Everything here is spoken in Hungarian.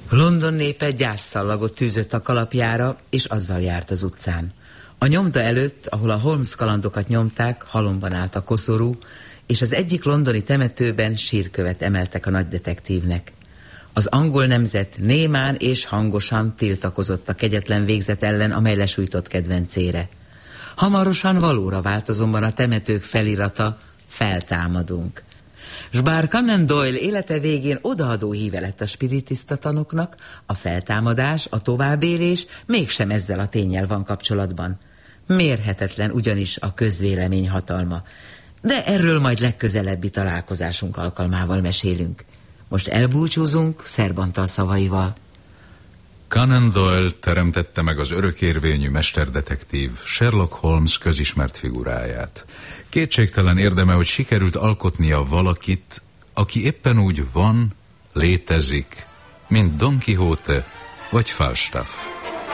London népe gyászszallagot tűzött a kalapjára, és azzal járt az utcán. A nyomda előtt, ahol a Holmes kalandokat nyomták, halomban állt a koszorú, és az egyik londoni temetőben sírkövet emeltek a nagydetektívnek. Az angol nemzet némán és hangosan tiltakozott a kegyetlen végzet ellen, amely lesújtott kedvencére. Hamarosan valóra vált azonban a temetők felirata: feltámadunk. S bár Conan Doyle élete végén odaadó híve lett a spiritista tanoknak, a feltámadás, a továbbélés mégsem ezzel a ténnyel van kapcsolatban. Mérhetetlen ugyanis a közvélemény hatalma. De erről majd legközelebbi találkozásunk alkalmával mesélünk. Most elbúcsúzunk Szerbantal szavaival. Conan Doyle teremtette meg az örökérvényű mesterdetektív Sherlock Holmes közismert figuráját. Kétségtelen érdeme, hogy sikerült alkotnia valakit, aki éppen úgy van, létezik, mint Don Quixote vagy Falstaff.